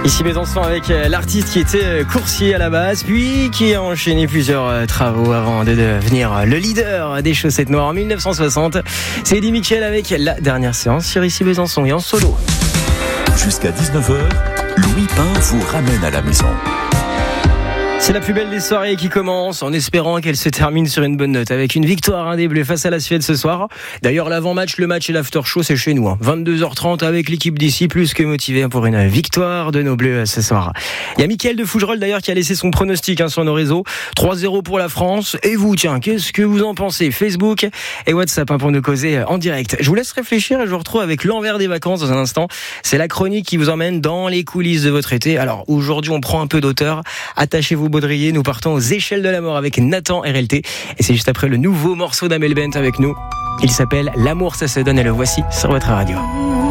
Ici Besançon avec l'artiste qui était coursier à la base, puis qui a enchaîné plusieurs travaux avant de devenir le leader des chaussettes noires en 1960. C'est Eddie Mitchell avec la dernière séance sur Ici Besançon et en solo. Jusqu'à 19h, Louis Pain vous ramène à la maison. C'est la plus belle des soirées qui commence en espérant qu'elle se termine sur une bonne note avec une victoire des Bleus face à la Suède ce soir. D'ailleurs l'avant-match, le match et l'after show c'est chez nous. 22h30 avec l'équipe d'ici, plus que motivée pour une victoire de nos Bleus ce soir. Il y a Mickaël de Fougerolles d'ailleurs qui a laissé son pronostic sur nos réseaux. 3-0 pour la France. Et vous, tiens, qu'est-ce que vous en pensez? Facebook et WhatsApp pour nous causer en direct. Je vous laisse réfléchir et je vous retrouve avec l'envers des vacances dans un instant. C'est la chronique qui vous emmène dans les coulisses de votre été. Alors aujourd'hui on prend un peu d'auteur. Attachez-vous baudrier, nous partons aux échelles de la mort avec Nathan RLT et c'est juste après le nouveau morceau d'Amel Bent avec nous. Il s'appelle L'amour ça se donne et le voici sur votre radio.